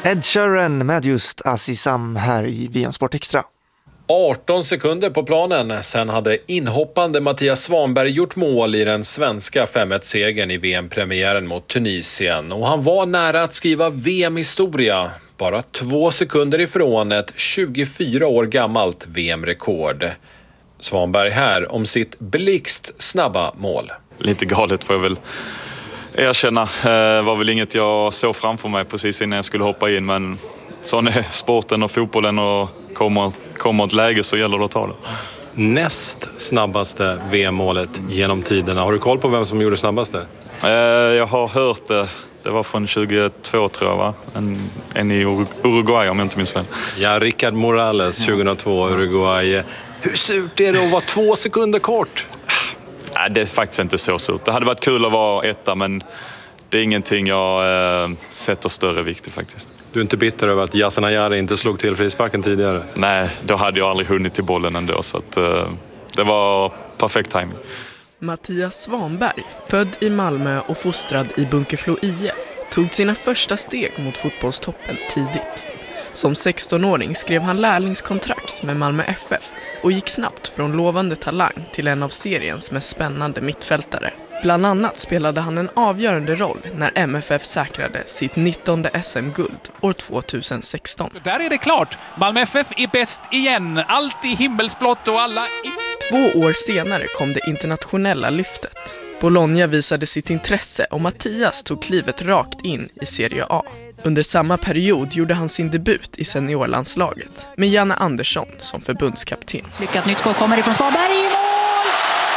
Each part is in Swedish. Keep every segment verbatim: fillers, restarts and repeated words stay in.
Ed Sheeran med just Azizam här i V M Sport Extra. arton sekunder på planen. Sen hade inhoppande Mattias Svanberg gjort mål i den svenska fem ett-segern i V M-premiären mot Tunisien. Och han var nära att skriva V M-historia. Bara två sekunder ifrån ett tjugofyra år gammalt V M-rekord. Svanberg här om sitt blixt snabba mål. Lite galet får jag väl erkänna. Det var väl inget jag såg framför mig precis innan jag skulle hoppa in. Men sån är sporten och fotbollen, och kommer, kommer ett läge så gäller det att ta det. Näst snabbaste V M-målet genom tiderna. Har du koll på vem som gjorde snabbaste? Jag har hört det. Det var från tjugotvå tror jag, va? En, en i Uruguay om jag inte minns fel. Ja, Rickard Morales, tjugohundratvå, Uruguay. Hur surt är det att vara två sekunder kort? Nej, det är faktiskt inte så surt. Det hade varit kul att vara etta, men det är ingenting jag eh, sätter större vikt i faktiskt. Du är inte bitter över att Yasin Ayari inte slog till frisparken tidigare? Nej, då hade jag aldrig hunnit till bollen ändå, så att, eh, det var perfekt timing. Mattias Svanberg, född i Malmö och fostrad i Bunkeflo I F, tog sina första steg mot fotbollstoppen tidigt. Som sextonåring skrev han lärlingskontrakt med Malmö F F och gick snabbt från lovande talang till en av seriens mest spännande mittfältare. Bland annat spelade han en avgörande roll när M F F säkrade sitt nittonde S M-guld år tjugohundrasexton. Där är det klart. Malmö F F är bäst igen. Allt i himmelsblått och alla... I... Två år senare kom det internationella lyftet. Bologna visade sitt intresse och Mattias tog klivet rakt in i Serie A. Under samma period gjorde han sin debut i seniorlandslaget med Janne Andersson som förbundskapten. Lyckat nytt skott kommer ifrån Svanberg i mål!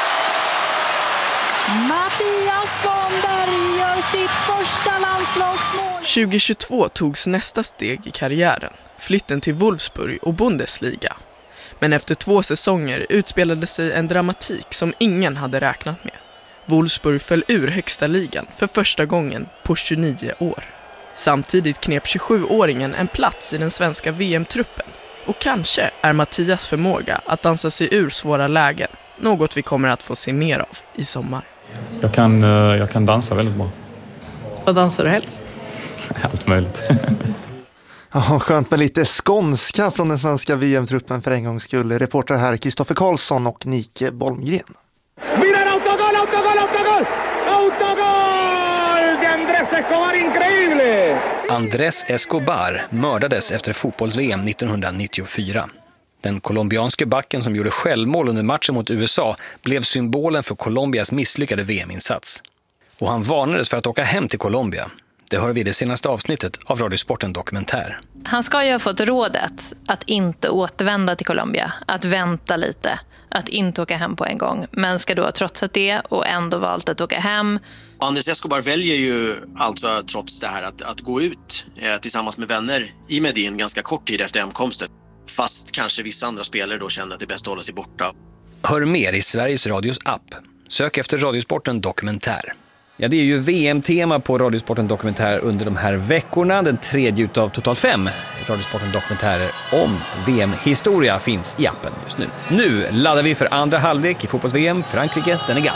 Mattias Svanberg gör sitt första landslagsmål. tjugohundratjugotvå togs nästa steg i karriären, flytten till Wolfsburg och Bundesliga. Men efter två säsonger utspelade sig en dramatik som ingen hade räknat med. Wolfsburg föll ur högsta ligan för första gången på tjugonio år. Samtidigt knep tjugosjuåringen en plats i den svenska V M-truppen. Och kanske är Mattias förmåga att dansa sig ur svåra lägen något vi kommer att få se mer av i sommar. Jag kan, jag kan dansa väldigt bra. Vad dansar du helst? Allt möjligt. Ja, skönt med lite skånska från den svenska V M-truppen för en gångs skull. Reporter här Kristoffer Karlsson och Nike Bolmgren. Mira el autogol, autogol, autogol! Autogol! De Andrés Escobar, increíble! Andrés Escobar mördades efter fotbolls-V M nittonhundranittiofyra. Den colombianske backen som gjorde självmål under matchen mot U S A blev symbolen för Colombias misslyckade V M-insats. Och han varnades för att åka hem till Colombia. Det hör vi i det senaste avsnittet av Radiosporten Dokumentär. Han ska ju ha fått rådet att inte återvända till Colombia, att vänta lite, att inte åka hem på en gång. Men ska då ha trotsat det och ändå valt att åka hem. Andrés Escobar väljer ju alltså trots det här att, att gå ut eh, tillsammans med vänner i Medellin ganska kort tid efter hemkomsten. Fast kanske vissa andra spelare då känner att det är bäst att hålla sig borta. Hör mer i Sveriges Radios app. Sök efter Radiosporten Dokumentär. Ja, det är ju V M-tema på Radiosporten Dokumentär under de här veckorna. Den tredje utav totalt fem Radiosporten Dokumentärer om V M-historia finns i appen just nu. Nu laddar vi för andra halvlek i fotbolls-V M Frankrike-Senegal.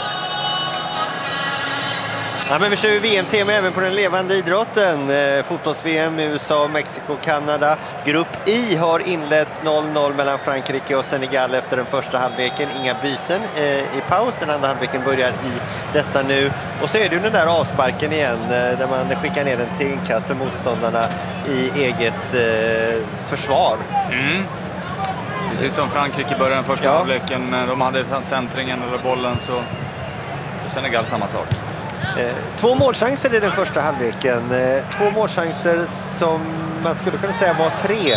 Ja, men vi kör ju V M-tema även på den levande idrotten. Eh, Fotbolls-V M, U S A, Mexiko, Kanada. Grupp I har inletts noll noll mellan Frankrike och Senegal efter den första halvleken. Inga byten eh, i paus. Den andra halvleken börjar i detta nu. Och så är det ju den där avsparken igen eh, där man skickar ner den till inkast för motståndarna i eget eh, försvar. Mm. Precis som Frankrike började den första ja. halvleken. De hade centringen eller bollen, så Senegal samma sak. Eh, två målchanser i den första halvleken. Eh, två målchanser som man skulle kunna säga var tre.